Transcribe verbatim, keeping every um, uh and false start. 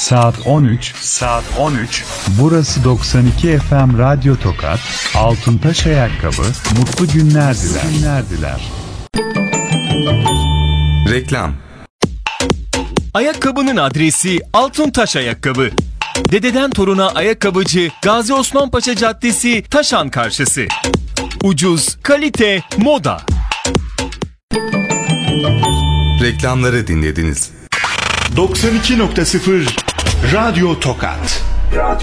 Saat on üç. Saat on üç. Burası doksan iki F M Radyo Tokat. Altıntaş Ayakkabı. Mutlu günler diler. Günler diler. Reklam. Ayakkabının adresi Altıntaş Ayakkabı. Dededen toruna ayakkabıcı Gazi Osman Paşa Caddesi, Taşan karşısı. Ucuz, kalite, moda. Reklamları dinlediniz. doksan iki nokta sıfır Radyo Tokat. Radyo